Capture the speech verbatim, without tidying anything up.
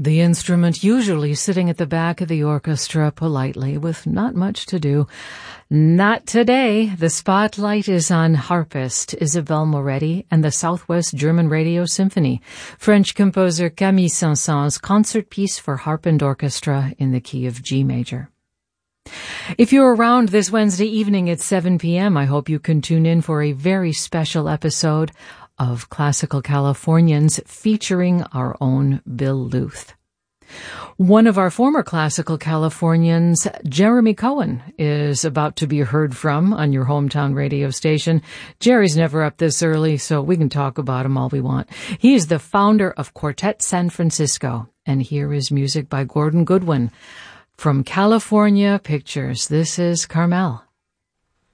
the instrument usually sitting at the back of the orchestra politely with not much to do. Not today. The spotlight is on harpist Isabelle Moretti and the Southwest German Radio Symphony, French composer Camille Saint-Saëns' concert piece for harp and orchestra in the key of G major. If you're around this Wednesday evening at seven p.m., I hope you can tune in for a very special episode of Classical Californians featuring our own Bill Luth. One of our former Classical Californians, Jeremy Cohen, is about to be heard from on your hometown radio station. Jerry's never up this early, so we can talk about him all we want. He is the founder of Quartet San Francisco, and here is music by Gordon Goodwin. From California Pictures, this is Carmel.